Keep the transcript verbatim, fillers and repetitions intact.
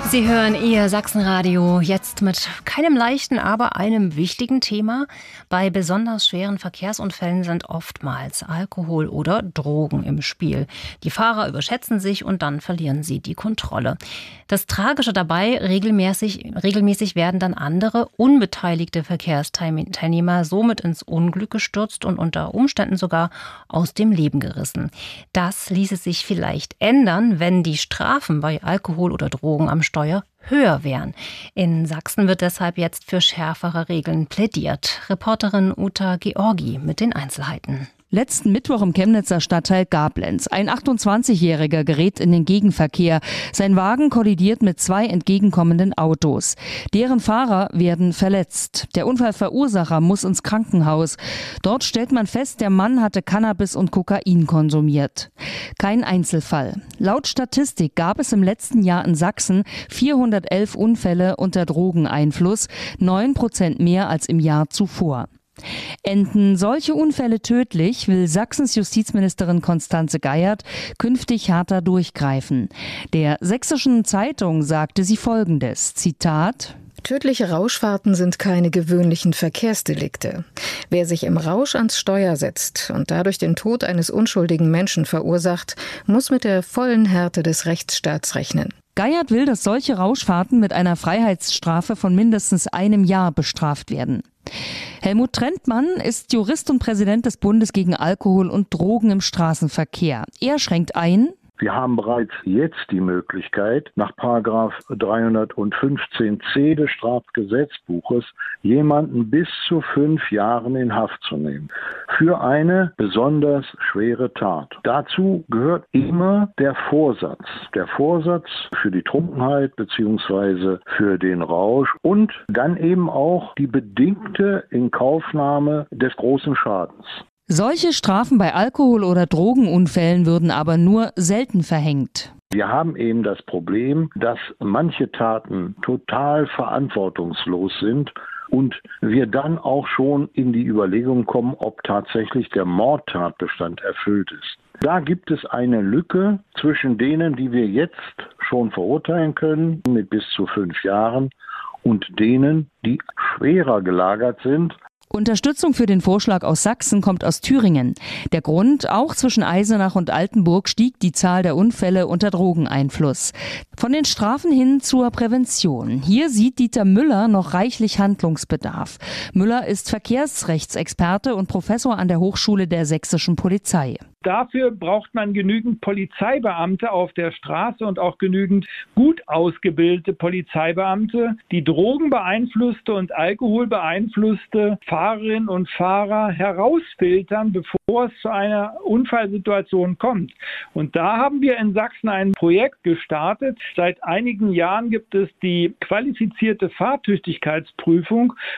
Sie hören Ihr Sachsenradio jetzt mit keinem leichten, aber einem wichtigen Thema. Bei besonders schweren Verkehrsunfällen sind oftmals Alkohol oder Drogen im Spiel. Die Fahrer überschätzen sich und dann verlieren sie die Kontrolle. Das Tragische dabei, regelmäßig, regelmäßig werden dann andere, unbeteiligte Verkehrsteilnehmer somit ins Unglück gestürzt und unter Umständen sogar aus dem Leben gerissen. Das ließe sich vielleicht ändern, wenn die Strafen bei Alkohol oder Drogen am Steuer höher wären. In Sachsen wird deshalb jetzt für schärfere Regeln plädiert. Reporterin Uta Georgi mit den Einzelheiten. Letzten Mittwoch im Chemnitzer Stadtteil Gablenz. Ein achtundzwanzigjähriger gerät in den Gegenverkehr. Sein Wagen kollidiert mit zwei entgegenkommenden Autos. Deren Fahrer werden verletzt. Der Unfallverursacher muss ins Krankenhaus. Dort stellt man fest, der Mann hatte Cannabis und Kokain konsumiert. Kein Einzelfall. Laut Statistik gab es im letzten Jahr in Sachsen vierhundertelf Unfälle unter Drogeneinfluss, neun Prozent mehr als im Jahr zuvor. Enden solche Unfälle tödlich, will Sachsens Justizministerin Constanze Geiert künftig härter durchgreifen. Der Sächsischen Zeitung sagte sie Folgendes, Zitat: Tödliche Rauschfahrten sind keine gewöhnlichen Verkehrsdelikte. Wer sich im Rausch ans Steuer setzt und dadurch den Tod eines unschuldigen Menschen verursacht, muss mit der vollen Härte des Rechtsstaats rechnen. Geiert will, dass solche Rauschfahrten mit einer Freiheitsstrafe von mindestens einem Jahr bestraft werden. Helmut Trentmann ist Jurist und Präsident des Bundes gegen Alkohol und Drogen im Straßenverkehr. Er schränkt ein: Wir haben bereits jetzt die Möglichkeit, nach Paragraph dreihundertfünfzehn c des Strafgesetzbuches jemanden bis zu fünf Jahren in Haft zu nehmen. Für eine besonders schwere Tat. Dazu gehört immer der Vorsatz. Der Vorsatz für die Trunkenheit bzw. für den Rausch und dann eben auch die bedingte Inkaufnahme des großen Schadens. Solche Strafen bei Alkohol- oder Drogenunfällen würden aber nur selten verhängt. Wir haben eben das Problem, dass manche Taten total verantwortungslos sind und wir dann auch schon in die Überlegung kommen, ob tatsächlich der Mordtatbestand erfüllt ist. Da gibt es eine Lücke zwischen denen, die wir jetzt schon verurteilen können, mit bis zu fünf Jahren, und denen, die schwerer gelagert sind. Unterstützung für den Vorschlag aus Sachsen kommt aus Thüringen. Der Grund: Auch zwischen Eisenach und Altenburg stieg die Zahl der Unfälle unter Drogeneinfluss. Von den Strafen hin zur Prävention. Hier sieht Dieter Müller noch reichlich Handlungsbedarf. Müller ist Verkehrsrechtsexperte und Professor an der Hochschule der Sächsischen Polizei. Dafür braucht man genügend Polizeibeamte auf der Straße und auch genügend gut ausgebildete Polizeibeamte, die drogenbeeinflusste und alkoholbeeinflusste Fahrerinnen und Fahrer herausfiltern, bevor es zu einer Unfallsituation kommt. Und da haben wir in Sachsen ein Projekt gestartet. Seit einigen Jahren gibt es die qualifizierte Fahrtüchtigkeitsprüfung,